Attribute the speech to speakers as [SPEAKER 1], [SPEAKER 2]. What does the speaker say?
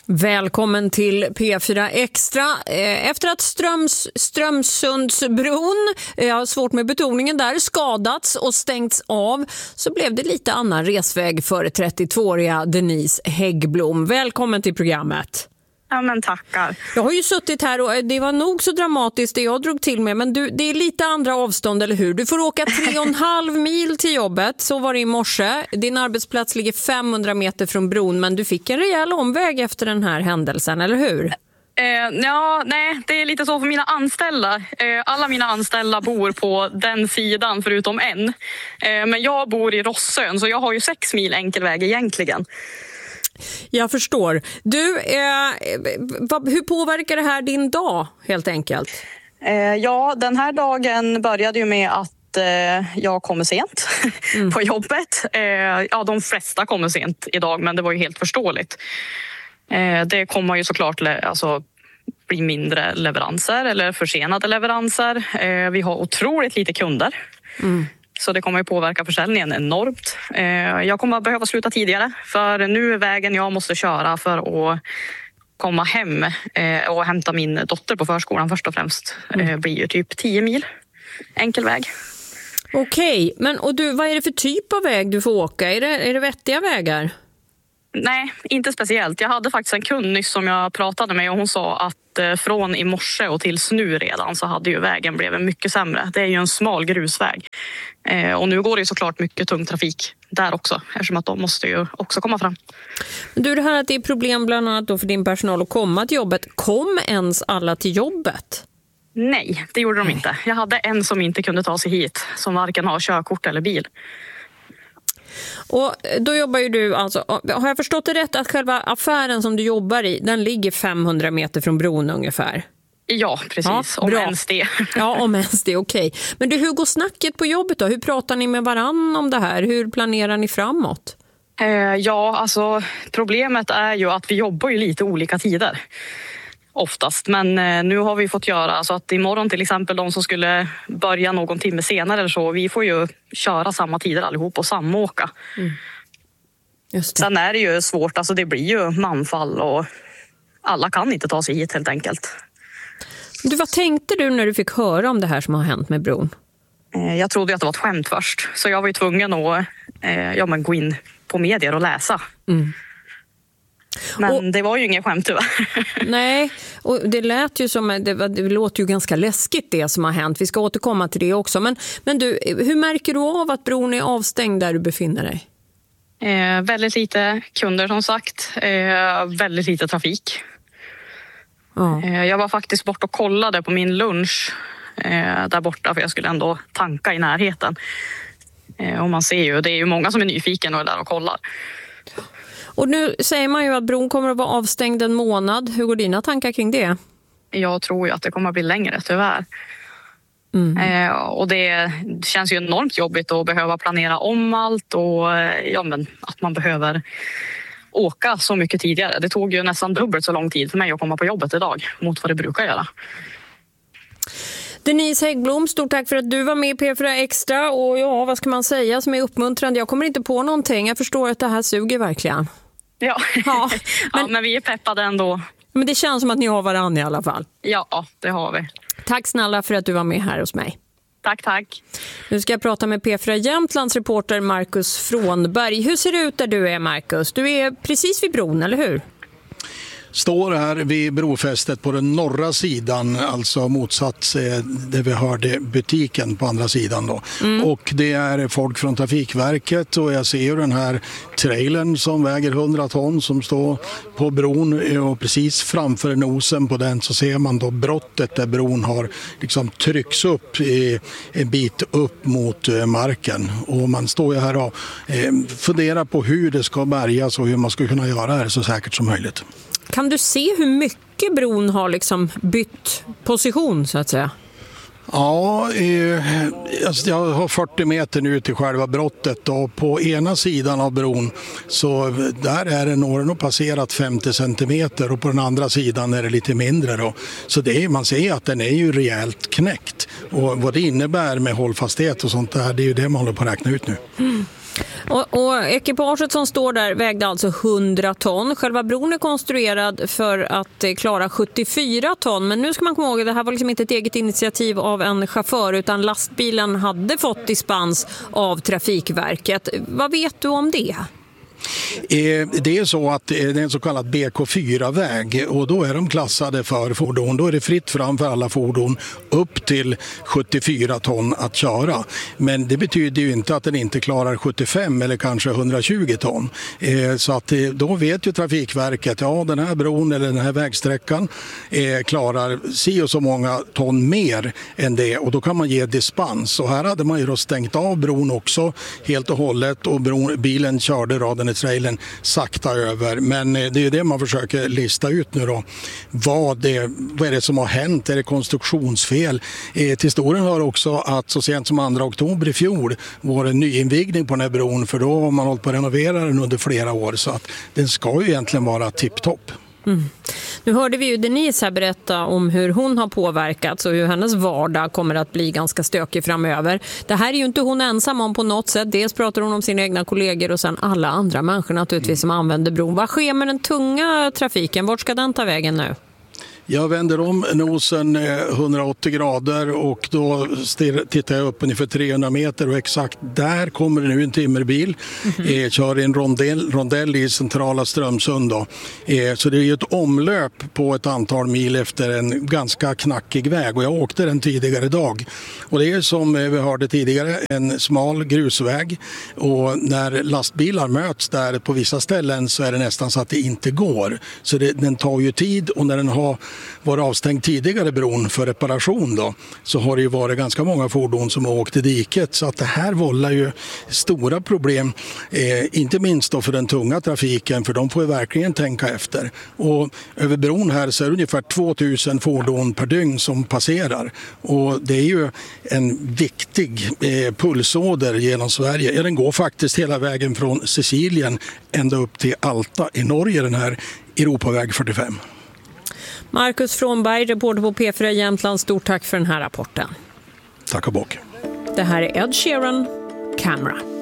[SPEAKER 1] Välkommen till P4 Extra. Efter att Strömsundsbron, jag har svårt med betoningen där, skadats och stängts av, så blev det lite annan resväg för 32-åriga Denise Häggblom. Välkommen till programmet.
[SPEAKER 2] Ja, men tackar.
[SPEAKER 1] Jag har ju suttit här och det var nog så dramatiskt det jag drog till med, men det är lite andra avstånd, eller hur? Du får åka 3,5 mil till jobbet, så var det i morse. Din arbetsplats ligger 500 meter från bron, men du fick en rejäl omväg efter den här händelsen, eller hur?
[SPEAKER 2] Nej, det är lite så för mina anställda. Alla mina anställda bor på den sidan förutom en. Men jag bor i Rossön, så jag har ju 6 mil enkelväg egentligen.
[SPEAKER 1] Jag förstår. Du, hur påverkar det här din dag helt enkelt?
[SPEAKER 2] Ja, den här dagen började ju med att jag kommer sent på jobbet. De flesta kommer sent idag, men det var ju helt förståeligt. Det kommer ju såklart bli mindre leveranser eller försenade leveranser. Vi har otroligt lite kunder. Så det kommer ju påverka försäljningen enormt. Jag kommer att behöva sluta tidigare, för nu är vägen jag måste köra för att komma hem och hämta min dotter på förskolan först och främst blir ju typ 10 mil enkel väg.
[SPEAKER 1] Okej, men och du, vad är det för typ av väg du får åka? Är det vettiga vägar?
[SPEAKER 2] Nej, inte speciellt. Jag hade faktiskt en kund nyss som jag pratade med och hon sa att från i morse och tills nu redan så hade ju vägen blivit mycket sämre. Det är ju en smal grusväg. Och nu går det ju såklart mycket tung trafik där också, eftersom att de måste ju också komma fram.
[SPEAKER 1] Du, det här att det är problem bland annat då för din personal att komma till jobbet. Kom ens alla till jobbet?
[SPEAKER 2] Nej, det gjorde de inte. Jag hade en som inte kunde ta sig hit, som varken har körkort eller bil.
[SPEAKER 1] Och då jobbar ju du, alltså, har jag förstått det rätt att själva affären som du jobbar i, den ligger 500 meter från bron ungefär?
[SPEAKER 2] Ja, precis.
[SPEAKER 1] Ja,
[SPEAKER 2] om ens det.
[SPEAKER 1] Ja, om ens det, okej. Men du, hur går snacket på jobbet då? Hur pratar ni med varann om det här? Hur planerar ni framåt?
[SPEAKER 2] Problemet är ju att vi jobbar ju lite olika tider. Oftast, men nu har vi fått göra så att imorgon till exempel de som skulle börja någon timme senare eller så, vi får ju köra samma tider allihop och samåka.
[SPEAKER 1] Just det.
[SPEAKER 2] Sen är det ju svårt, alltså det blir ju manfall och alla kan inte ta sig hit helt enkelt.
[SPEAKER 1] Du, vad tänkte du när du fick höra om det här som har hänt med bron?
[SPEAKER 2] Jag trodde att det var ett skämt först, så jag var ju tvungen att gå in på medier och läsa. Men det var ju ingen skämt tyvärr. Nej,
[SPEAKER 1] och det lät ju som det låter ju ganska läskigt det som har hänt. Vi ska återkomma till det också. Men du, hur märker du av att bron är avstängd där du befinner dig?
[SPEAKER 2] Väldigt lite kunder som sagt. Väldigt lite trafik. Jag var faktiskt bort och kollade på min lunch där borta, för jag skulle ändå tanka i närheten. Och man ser ju, det är ju många som är nyfiken och är där och kollar.
[SPEAKER 1] Och nu säger man ju att bron kommer att vara avstängd en månad. Hur går dina tankar kring det? Jag tror ju att det kommer att bli längre, tyvärr. Och det känns ju enormt jobbigt att behöva planera om allt och att man behöver åka så mycket tidigare. Det tog ju nästan dubbelt så lång tid för mig att komma på jobbet idag mot vad det brukar göra. Denise Häggblom, stort tack för att du var med i P4 Extra. Och ja, vad ska man säga som är uppmuntrande? Jag kommer inte på någonting. Jag förstår att det här suger verkligen.
[SPEAKER 2] Ja. Men vi är peppade ändå.
[SPEAKER 1] Men det känns som att ni har varann i alla fall.
[SPEAKER 2] Ja, det har vi.
[SPEAKER 1] Tack snälla för att du var med här hos mig.
[SPEAKER 2] Tack.
[SPEAKER 1] Nu ska jag prata med P4 Jämtlands reporter Marcus Frånberg. Hur ser det ut där du är, Marcus? Du är precis vid bron, eller hur?
[SPEAKER 3] Står här vid brofästet på den norra sidan, alltså motsatt där vi hörde butiken på andra sidan då. Och det är folk från Trafikverket och jag ser ju den här trailern som väger 100 ton som står på bron och precis framför nosen på den så ser man då brottet där bron har liksom trycks upp en bit upp mot marken. Och man står ju här och funderar på hur det ska bärgas och hur man ska kunna göra det så säkert som möjligt.
[SPEAKER 1] Kan du se hur mycket bron har liksom bytt position så att säga?
[SPEAKER 3] Ja, jag har 40 meter nu till själva brottet och på ena sidan av bron så där är det nog passerat 50 centimeter och på den andra sidan är det lite mindre då. Så man ser att den är ju rejält knäckt och vad det innebär med hållfasthet och sånt där, det är ju det man håller på att räkna ut nu.
[SPEAKER 1] Och ekipaget som står där vägde alltså 100 ton. Själva bron är konstruerad för att klara 74 ton. Men nu ska man komma ihåg att det här var liksom inte ett eget initiativ av en chaufför, utan lastbilen hade fått dispens av Trafikverket. Vad vet du om det?
[SPEAKER 3] Det är så att det är en så kallad BK4-väg och då är de klassade för fordon. Då är det fritt fram för alla fordon upp till 74 ton att köra. Men det betyder ju inte att den inte klarar 75 eller kanske 120 ton. Så att då vet ju Trafikverket, ja den här bron eller den här vägsträckan klarar si och så många ton mer än det, och då kan man ge dispens. Och här hade man ju då stängt av bron också helt och hållet, och bilen körde raden i trailern sakta över. Men det är ju det man försöker lista ut nu då. Vad är det som har hänt? Är det konstruktionsfel? Till historien hör också att så sent som 2 oktober i fjol var det en nyinvigning på den här bron, för då har man hållit på att renovera den under flera år, så att den ska ju egentligen vara tipptopp.
[SPEAKER 1] Nu hörde vi ju Denise här berätta om hur hon har påverkats och hur hennes vardag kommer att bli ganska stökig framöver. Det här är ju inte hon ensam om på något sätt. Dels pratar hon om sina egna kollegor och sen alla andra människor naturligtvis som använder bron. Vad sker med den tunga trafiken? Vart ska den ta vägen nu?
[SPEAKER 3] Jag vänder om nosen 180 grader och då tittar jag upp ungefär 300 meter och exakt där kommer det nu en timmerbil. Kör i en rondell i centrala Strömsund. Så det är ju ett omlöp på ett antal mil efter en ganska knackig väg, och jag åkte den tidigare idag. Och det är som vi hörde tidigare en smal grusväg, och när lastbilar möts där på vissa ställen så är det nästan så att det inte går. Så den tar ju tid, och när den har varit avstängd tidigare bron för reparation då, så har det ju varit ganska många fordon som har åkt i diket, så att det här vållar ju stora problem, inte minst då för den tunga trafiken, för de får ju verkligen tänka efter. Och över bron här så är det ungefär 2000 fordon per dygn som passerar, och det är ju en viktig pulsåder genom Sverige. Ja, den går faktiskt hela vägen från Sicilien ända upp till Alta i Norge, den här Europaväg 45.
[SPEAKER 1] Marcus Frånberg, reporter på P4 Jämtland, stort tack för den här rapporten.
[SPEAKER 3] Tack och bock.
[SPEAKER 1] Det här är Ed Sheeran, Camera.